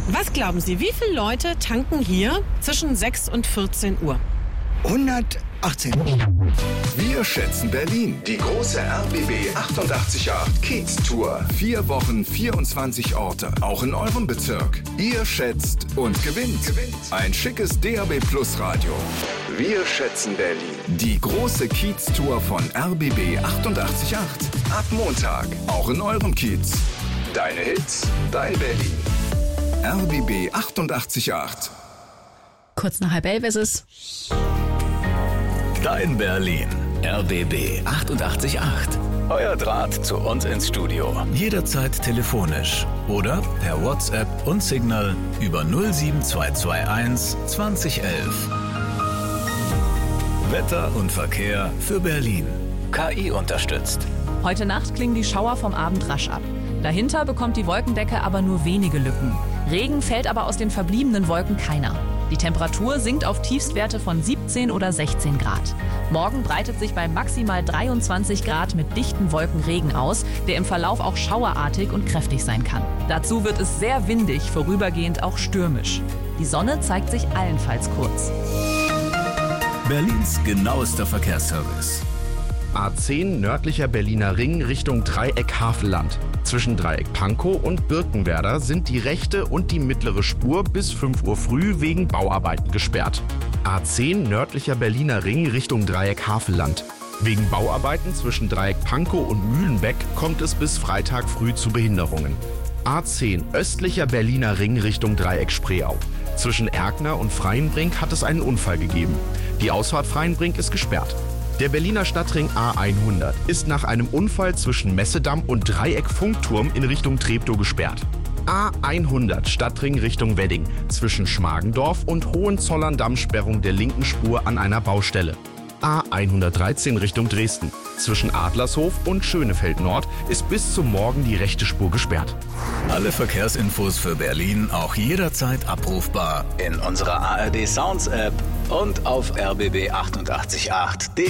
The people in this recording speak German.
Was glauben Sie, wie viele Leute tanken hier zwischen 6 und 14 Uhr? 118. Wir schätzen Berlin. Die große RBB 888 Kiez Tour. 4 Wochen, 24 Orte, auch in eurem Bezirk. Ihr schätzt und gewinnt. Ein schickes DAB Plus Radio. Wir schätzen Berlin. Die große Kiez Tour von RBB 888. Ab Montag, auch in eurem Kiez. Deine Hits, dein Berlin. RBB 888. Kurz nach 10:30 ist es. Dein Berlin. RBB 888. Euer Draht zu uns ins Studio. Jederzeit telefonisch oder per WhatsApp und Signal über 07221 2011. Wetter und Verkehr für Berlin. KI unterstützt. Heute Nacht klingen die Schauer vom Abend rasch ab. Dahinter bekommt die Wolkendecke aber nur wenige Lücken. Regen fällt aber aus den verbliebenen Wolken keiner. Die Temperatur sinkt auf Tiefstwerte von 17 oder 16 Grad. Morgen breitet sich bei maximal 23 Grad mit dichten Wolken Regen aus, der im Verlauf auch schauerartig und kräftig sein kann. Dazu wird es sehr windig, vorübergehend auch stürmisch. Die Sonne zeigt sich allenfalls kurz. Berlins genauester Verkehrsservice. A10 nördlicher Berliner Ring Richtung Dreieck Havelland. Zwischen Dreieck Pankow und Birkenwerder sind die rechte und die mittlere Spur bis 5 Uhr früh wegen Bauarbeiten gesperrt. A10 nördlicher Berliner Ring Richtung Dreieck Havelland. Wegen Bauarbeiten zwischen Dreieck Pankow und Mühlenbeck kommt es bis Freitag früh zu Behinderungen. A10 östlicher Berliner Ring Richtung Dreieck Spreeau. Zwischen Erkner und Freienbrink hat es einen Unfall gegeben. Die Ausfahrt Freienbrink ist gesperrt. Der Berliner Stadtring A100 ist nach einem Unfall zwischen Messedamm und Dreieck Funkturm in Richtung Treptow gesperrt. A100 Stadtring Richtung Wedding zwischen Schmargendorf und Hohenzollern-Damm Sperrung der linken Spur an einer Baustelle. A113 Richtung Dresden zwischen Adlershof und Schönefeld Nord ist bis zum Morgen die rechte Spur gesperrt. Alle Verkehrsinfos für Berlin auch jederzeit abrufbar in unserer ARD Sounds App und auf rbb888.de.